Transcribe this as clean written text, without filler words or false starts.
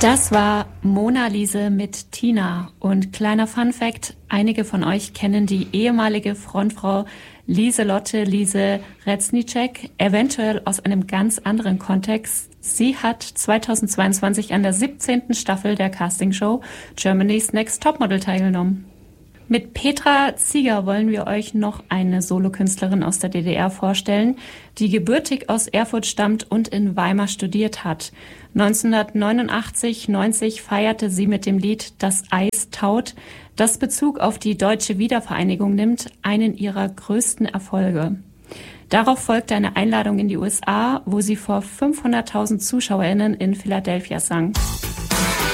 Das war Mona Lise mit Tina. Und kleiner Funfact, einige von euch kennen die ehemalige Frontfrau Lieselotte Lise Reznicek, eventuell aus einem ganz anderen Kontext. Sie hat 2022 an der 17. Staffel der Castingshow Germany's Next Topmodel teilgenommen. Mit Petra Zieger wollen wir euch noch eine Solokünstlerin aus der DDR vorstellen, die gebürtig aus Erfurt stammt und in Weimar studiert hat. 1989/90 feierte sie mit dem Lied Das Eis taut, das Bezug auf die deutsche Wiedervereinigung nimmt, einen ihrer größten Erfolge. Darauf folgte eine Einladung in die USA, wo sie vor 500.000 ZuschauerInnen in Philadelphia sang.